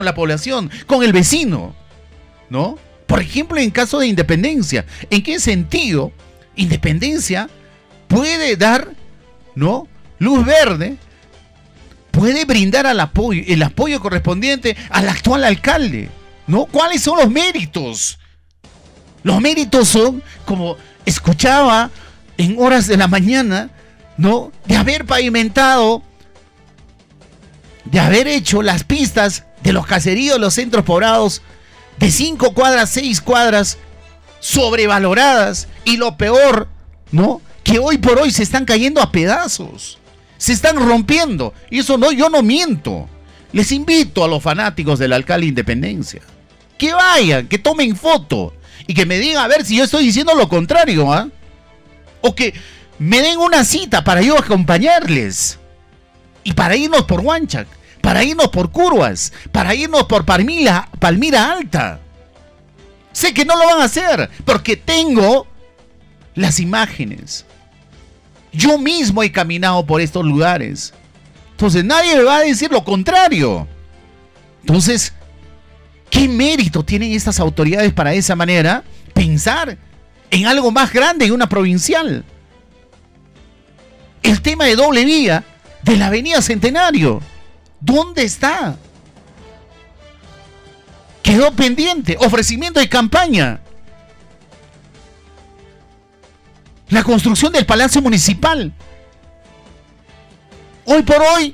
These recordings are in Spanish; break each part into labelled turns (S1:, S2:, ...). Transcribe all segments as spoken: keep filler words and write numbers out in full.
S1: la población, con el vecino, ¿no? Por ejemplo, en caso de Independencia, ¿en qué sentido Independencia puede dar, ¿no?, luz verde, puede brindar al apoyo, el apoyo correspondiente al actual alcalde, ¿no? ¿Cuáles son los méritos? Los méritos son, como escuchaba en horas de la mañana, ¿no?, de haber pavimentado, de haber hecho las pistas de los caseríos, los centros poblados, de cinco cuadras, seis cuadras, sobrevaloradas, y lo peor, ¿no?, que hoy por hoy se están cayendo a pedazos, se están rompiendo, y eso no, yo no miento. Les invito a los fanáticos del alcalde Independencia, que vayan, que tomen foto, y que me digan a ver si yo estoy diciendo lo contrario, ¿ah? ¿eh? O que me den una cita para yo acompañarles, y para irnos por Huanchac, para irnos por Curvas, para irnos por Palmira, Palmira Alta. Sé que no lo van a hacer, porque tengo las imágenes. Yo mismo he caminado por estos lugares. Entonces nadie me va a decir lo contrario. Entonces, ¿qué mérito tienen estas autoridades para de esa manera pensar en algo más grande, en una provincial? El tema de doble vía de la avenida Centenario, ¿dónde está? Quedó pendiente. Ofrecimiento de campaña. La construcción del Palacio Municipal. Hoy por hoy,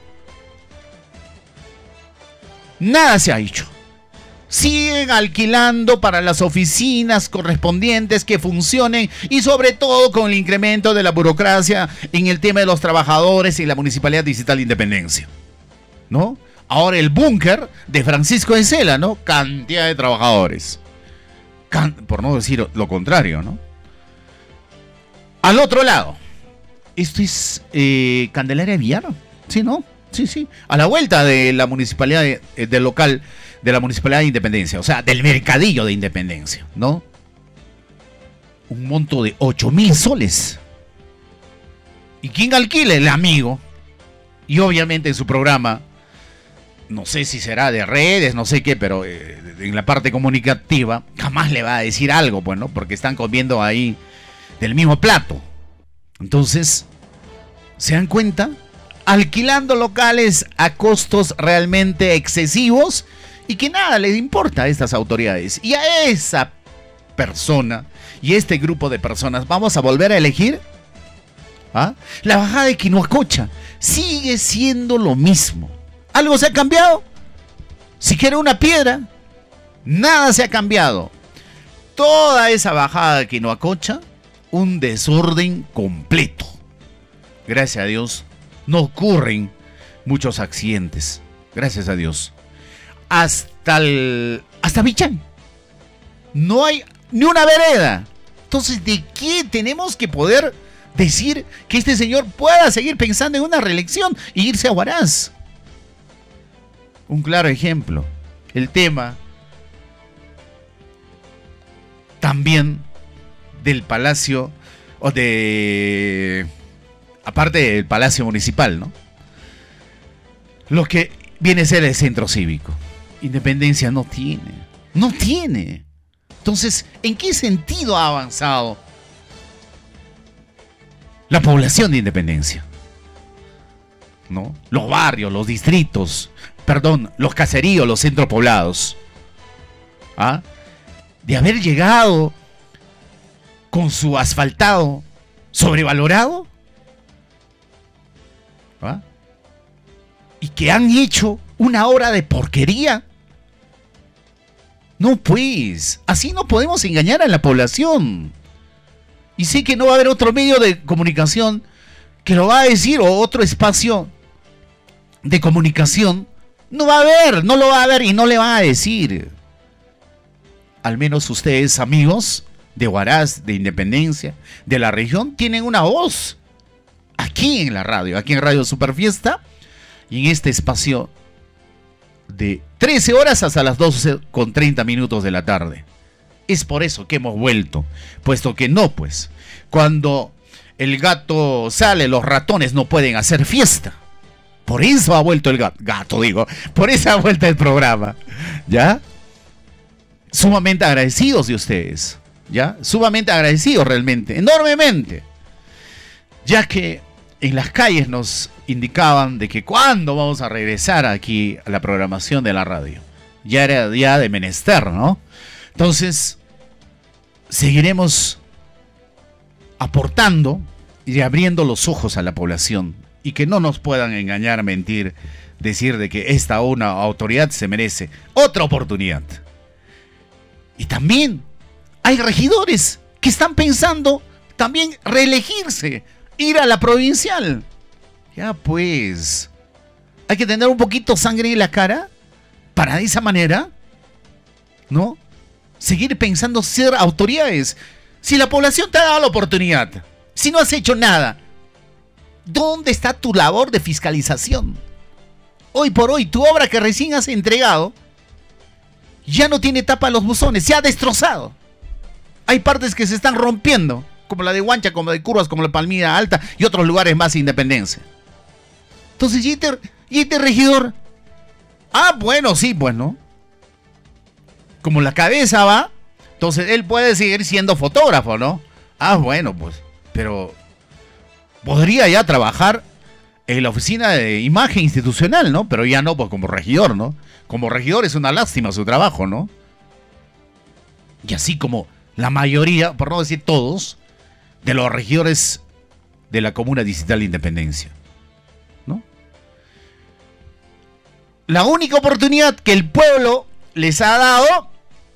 S1: nada se ha hecho. Siguen alquilando para las oficinas correspondientes que funcionen, y sobre todo con el incremento de la burocracia en el tema de los trabajadores y la Municipalidad Distrital de Independencia, ¿no? Ahora el búnker de Francisco de Sela, ¿no? Cantidad de trabajadores. Can- por no decir lo contrario, ¿no? Al otro lado, esto es eh, Candelaria Villar, ¿sí, no? Sí, sí. A la vuelta de la municipalidad, de, eh, del local de la Municipalidad de Independencia, o sea, del mercadillo de Independencia, ¿no? Un monto de ocho mil soles. ¿Y quién alquila? El amigo. Y obviamente en su programa, no sé si será de redes, no sé qué, pero eh, en la parte comunicativa, jamás le va a decir algo, pues, ¿no? Porque están comiendo ahí del mismo plato. Entonces, ¿se dan cuenta? Alquilando locales a costos realmente excesivos, y que nada les importa a estas autoridades. Y a esa persona y este grupo de personas vamos a volver a elegir. ¿Ah? La bajada de Quinoacocha sigue siendo lo mismo. ¿Algo se ha cambiado? Si quiere una piedra, nada se ha cambiado. Toda esa bajada de Quinoacocha, un desorden completo. Gracias a Dios no ocurren muchos accidentes. Gracias a Dios. Hasta el, hasta Bichán no hay ni una vereda. Entonces, ¿de qué tenemos que poder decir que este señor pueda seguir pensando en una reelección y irse a Huaraz? Un claro ejemplo. El tema también del Palacio, o de, aparte del Palacio Municipal, ¿no? Lo que viene a ser el centro cívico. Independencia no tiene. No tiene. Entonces, ¿en qué sentido ha avanzado la población de Independencia? ¿No? Los barrios, los distritos, perdón, los caseríos, los centros poblados. ¿Ah? De haber llegado con su asfaltado sobrevalorado. ¿Ah? Y que han hecho una obra de porquería. No, pues, así no podemos engañar a la población. Y sé que no va a haber otro medio de comunicación que lo va a decir, o otro espacio de comunicación. No va a haber, no lo va a haber y no le van a decir. Al menos ustedes, amigos de Huaraz, de Independencia, de la región, tienen una voz aquí en la radio, aquí en Radio Superfiesta, y en este espacio de trece horas hasta las doce con treinta minutos de la tarde. Es por eso que hemos vuelto, puesto que no, pues, cuando el gato sale, los ratones no pueden hacer fiesta. Por eso ha vuelto el gato, gato digo, por eso ha vuelto el programa, ¿ya? Sumamente agradecidos de ustedes, ¿ya? Sumamente agradecidos realmente, enormemente. Ya que en las calles nos indicaban de que cuándo vamos a regresar aquí a la programación de la radio. Ya era día de menester, ¿no? Entonces, seguiremos aportando y abriendo los ojos a la población y que no nos puedan engañar, mentir, decir de que esta una autoridad se merece otra oportunidad. Y también hay regidores que están pensando también reelegirse, ir a la provincial. Ya pues, hay que tener un poquito sangre en la cara para de esa manera, ¿no? Seguir pensando ser autoridades. Si la población te ha dado la oportunidad, si no has hecho nada, ¿dónde está tu labor de fiscalización? Hoy por hoy, tu obra que recién has entregado ya no tiene tapa a los buzones, se ha destrozado. Hay partes que se están rompiendo, como la de Huancha, como la de Curvas, como la de Palmira Alta y otros lugares más de Independencia. Entonces, ¿y este, y este regidor? Ah, bueno, sí, bueno. Como la cabeza va, entonces él puede seguir siendo fotógrafo, ¿no? Ah, bueno, pues, pero podría ya trabajar en la oficina de imagen institucional, ¿no? Pero ya no, pues como regidor, ¿no? Como regidor es una lástima su trabajo, ¿no? Y así como la mayoría, por no decir todos, de los regidores de la Comuna Distrital de Independencia, ¿no? La única oportunidad que el pueblo les ha dado,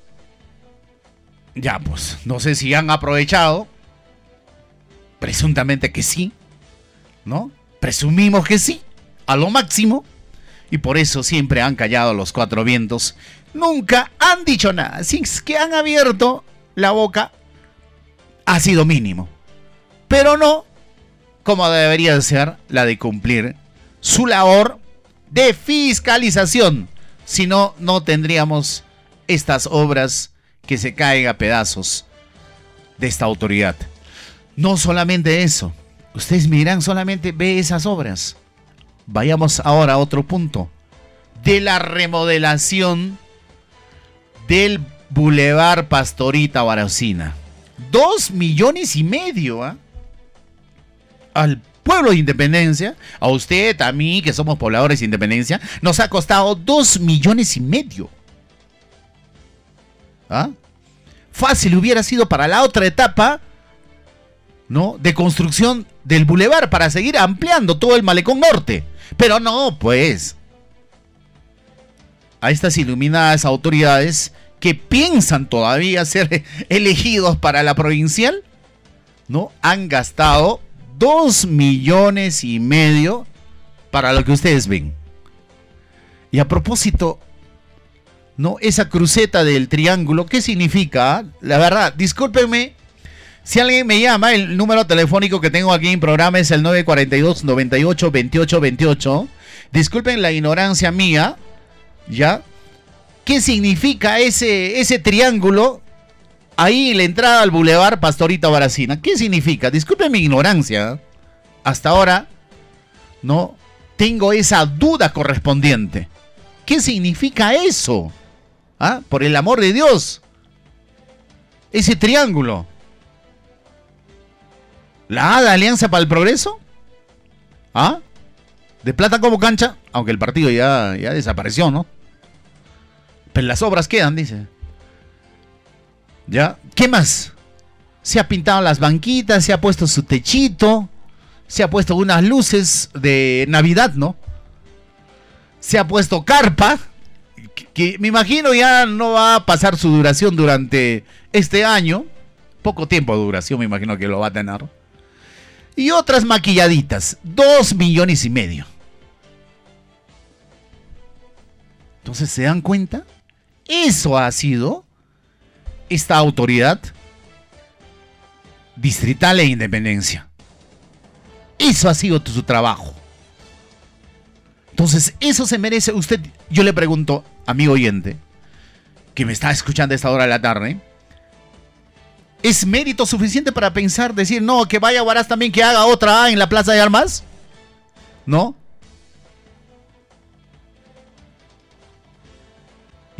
S1: ya pues, no sé si han aprovechado, presuntamente que sí, ¿no? Presumimos que sí, a lo máximo, y por eso siempre han callado los cuatro vientos, nunca han dicho nada, si es que han abierto la boca, ha sido mínimo, pero no como debería ser la de cumplir su labor de fiscalización, si no, no tendríamos estas obras que se caen a pedazos de esta autoridad. No solamente eso, ustedes miran, solamente ve esas obras. Vayamos ahora a otro punto, de la remodelación del Boulevard Pastorita Barocina. Dos millones y medio, ¿eh? Al pueblo de Independencia, a usted, a mí, que somos pobladores de Independencia, nos ha costado dos millones y medio. ¿Ah? Fácil hubiera sido para la otra etapa, ¿no?, de construcción del bulevar para seguir ampliando todo el malecón norte. Pero no, pues. A estas iluminadas autoridades que piensan todavía ser elegidos para la provincial, ¿no?, han gastado dos millones y medio para lo que ustedes ven. Y a propósito, ¿no?, esa cruceta del triángulo, ¿qué significa? La verdad, discúlpenme. Si alguien me llama, el número telefónico que tengo aquí en programa es el nueve cuatro dos, noventa y ocho, veintiocho veintiocho. Disculpen la ignorancia mía, ¿ya? ¿Qué significa ese, ese triángulo ahí en la entrada al Boulevard Pastorita Baracina? ¿Qué significa? Disculpen mi ignorancia. Hasta ahora no tengo esa duda correspondiente. ¿Qué significa eso? ¿Ah? Por el amor de Dios. Ese triángulo. ¿La A de Alianza para el Progreso? ¿Ah? ¿De plata como cancha? Aunque el partido ya, ya desapareció, ¿no? Pero las obras quedan, dice. ¿Ya? ¿Qué más? Se ha pintado las banquitas, se ha puesto su techito, se ha puesto unas luces de Navidad, ¿no? Se ha puesto carpa, que, que me imagino ya no va a pasar su duración durante este año. Poco tiempo de duración me imagino que lo va a tener. Y otras maquilladitas, dos millones y medio. Entonces, ¿se dan cuenta? Eso ha sido esta autoridad distrital e Independencia. Eso ha sido su trabajo. Entonces, eso se merece usted. Yo le pregunto, amigo oyente, que me está escuchando a esta hora de la tarde, ¿es mérito suficiente para pensar, decir, no, que vaya Huaraz también, que haga otra A en la Plaza de Armas? ¿No?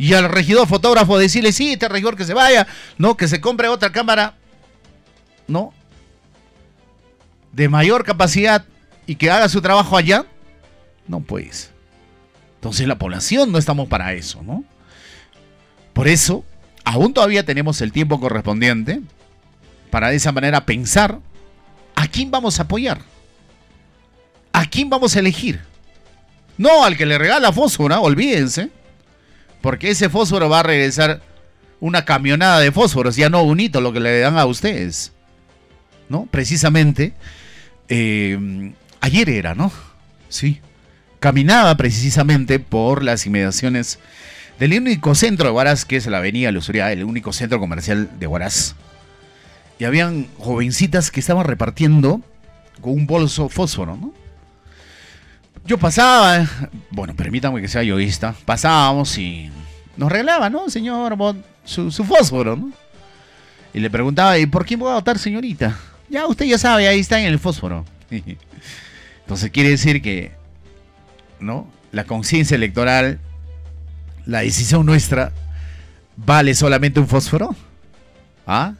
S1: Y al regidor fotógrafo decirle, sí, este regidor que se vaya, ¿no? Que se compre otra cámara, ¿no? De mayor capacidad y que haga su trabajo allá. No, pues. Entonces la población no estamos para eso, ¿no? Por eso, aún todavía tenemos el tiempo correspondiente para de esa manera pensar a quién vamos a apoyar. ¿A quién vamos a elegir? No al que le regala fósforo, ¿no? Olvídense. Porque ese fósforo va a regresar una camionada de fósforos, ya no un hito lo que le dan a ustedes, ¿no? Precisamente, eh, ayer era, ¿no? Sí. Caminaba precisamente por las inmediaciones del único centro de Huaraz, que es la avenida Luzuria, el único centro comercial de Huaraz. Y habían jovencitas que estaban repartiendo con un bolso fósforo, ¿no? Yo pasaba, bueno, permítame que sea yoísta, pasábamos y nos regalaban, ¿no, señor? Su, su fósforo, ¿no? Y le preguntaba, ¿y por quién voy a votar, señorita? Ya, usted ya sabe, ahí está en el fósforo. Entonces quiere decir que, ¿no? La conciencia electoral, la decisión nuestra, ¿vale solamente un fósforo? ¿Ah?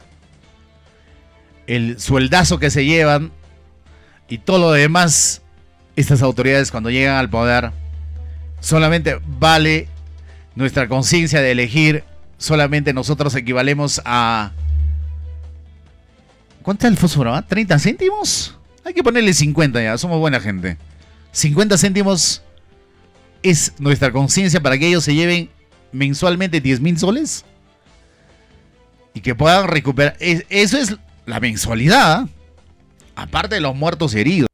S1: El sueldazo que se llevan y todo lo demás, estas autoridades cuando llegan al poder, solamente vale nuestra conciencia de elegir, solamente nosotros equivalemos a... ¿Cuánto es el fósforo? ¿Ah? ¿treinta céntimos? Hay que ponerle cincuenta ya, somos buena gente. cincuenta céntimos es nuestra conciencia para que ellos se lleven mensualmente diez mil soles y que puedan recuperar. Eso es la mensualidad, aparte de los muertos heridos.